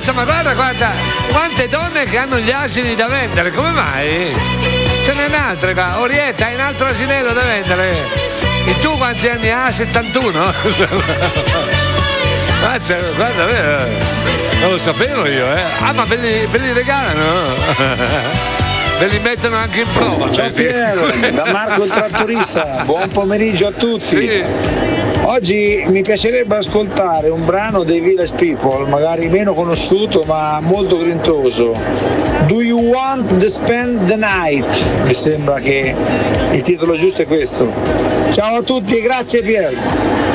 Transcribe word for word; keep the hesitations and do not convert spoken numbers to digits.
Ammazza, ma guarda quanta, quante donne che hanno gli asini da vendere, come mai? Ce n'è un'altra qua, Orietta, hai un altro asinello da vendere. E tu quanti anni hai? settantuno? Mazza, guarda, non lo sapevo io, eh. Ah, ma ve li, ve li regalano? Ve li mettono anche in prova. Ciao Piero, da Marco il trattorista, buon pomeriggio a tutti. Sì. Oggi mi piacerebbe ascoltare un brano dei Village People, magari meno conosciuto ma molto grintoso. Do you want to spend the night? Mi sembra che il titolo giusto è questo. Ciao a tutti e grazie Piero.